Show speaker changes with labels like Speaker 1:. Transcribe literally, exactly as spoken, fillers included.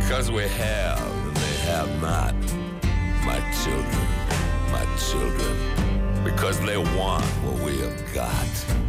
Speaker 1: Because we have and they have not. My children, my children. Because they want what we have got.